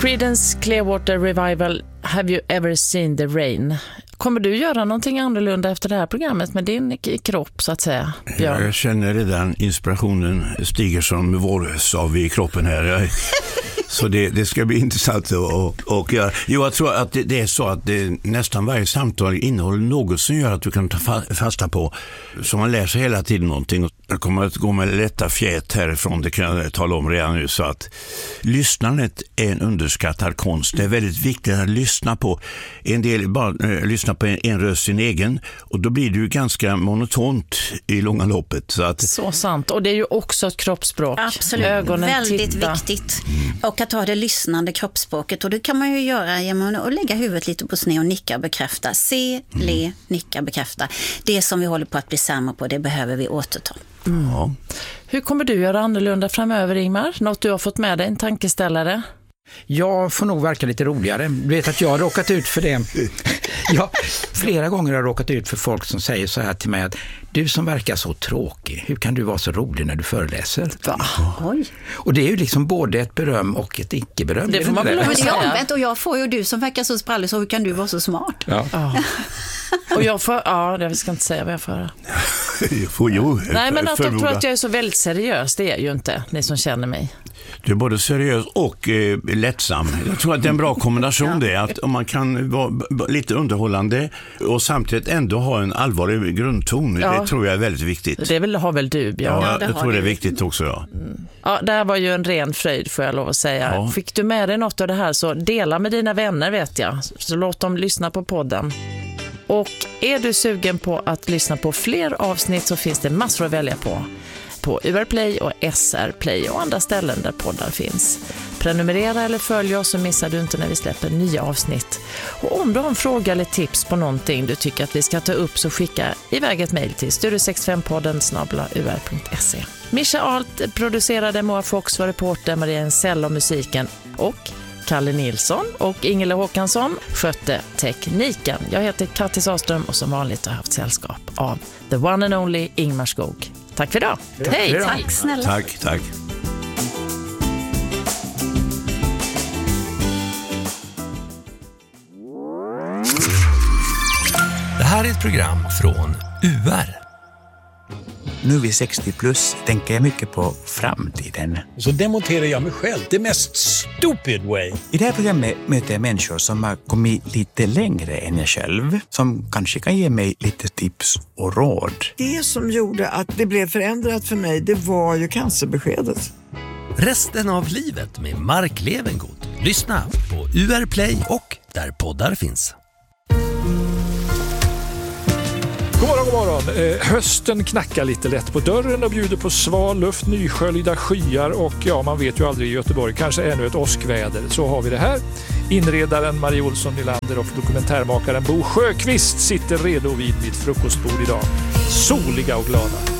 Creedence Clearwater Revival, Have You Ever Seen the Rain? Kommer du göra någonting annorlunda efter det här programmet med din kropp så att säga, Björn? Jag känner redan inspirationen stiger som vårsav i kroppen här. Så det ska bli intressant och jag tror att det är så att nästan varje samtal innehåller något som gör att du kan ta fasta på. Så man lär sig hela tiden någonting. Jag kommer att gå med lätta fjät härifrån, det kan jag tala om redan nu. Så att lyssnandet är en underskattad konst. Det är väldigt viktigt att lyssna på. En del bara lyssna på en röst sin egen och då blir det ju ganska monotont i långa loppet. Så sant. Och det är ju också ett kroppsspråk. Absolut, ögonen väldigt titta. Viktigt. Och att ha det lyssnande kroppsspråket. Och det kan man ju göra genom att lägga huvudet lite på sned och nicka och bekräfta. Se, le, nicka, bekräfta. Det som vi håller på att bli sämre på, det behöver vi återta. Ja. Hur kommer du göra annorlunda framöver, Ingmar? Något du har fått med dig, en tankeställare? Jag får nog verka lite roligare. Du vet att jag har råkat ut för det. Flera gånger har jag råkat ut för folk som säger så här till mig att du som verkar så tråkig, hur kan du vara så rolig när du föreläser? Va? Oj. Och det är ju liksom både ett beröm och ett icke-beröm. Det får man väl Men det säga. är omvänt och jag får ju du som verkar så sprallig, så hur kan du vara så smart? Ja. Och jag får, jag ska inte säga vad jag får. Nej, men att de tror att jag är så väldigt seriös, det är ju inte, ni som känner mig. Du är både seriös och lättsam. Jag tror att det är en bra kombination det, att om man kan vara lite underhållande och samtidigt ändå ha en allvarlig grundton. Ja. Det tror jag är väldigt viktigt. Det har väl du, Björn? Ja, jag tror det är viktigt också. Ja. Ja, det här var ju en ren fröjd, får jag lov att säga. Ja. Fick du med dig något av det här så dela med dina vänner, vet jag. Så låt dem lyssna på podden. Och är du sugen på att lyssna på fler avsnitt så finns det massor att välja på UR Play och SR Play och andra ställen där poddar finns. Prenumerera eller följ oss så missar du inte när vi släpper nya avsnitt. Och om du har en fråga eller tips på någonting du tycker att vi ska ta upp så skicka iväg ett mejl till studio65podden@ur.se. Mischa Alt producerade, Moa Fox var reporter, Maria Ensell och musiken och Kalle Nilsson och Ingela Håkansson skötte tekniken. Jag heter Kattis Saström och som vanligt har jag haft sällskap av the one and only Ingmar Skog. Tack för idag. Hej. Tack snälla. Tack. Det här är ett program från UR. Nu vid 60 plus tänker jag mycket på framtiden. Så demonterar jag mig själv. Det mest stupid way. I det här programmet möter jag människor som har kommit lite längre än jag själv. Som kanske kan ge mig lite tips och råd. Det som gjorde att det blev förändrat för mig, det var ju cancerbeskedet. Resten av livet med Mark Levengood. Lyssna på UR Play och där poddar finns. God morgon. Hösten knackar lite lätt på dörren och bjuder på sval luft, nysköljda skyar och man vet ju aldrig i Göteborg, kanske ännu ett åskväder. Så har vi det här. Inredaren Marie Olsson Nylander och dokumentärmakaren Bo Sjöqvist sitter redo vid mitt frukostbord idag. Soliga och glada.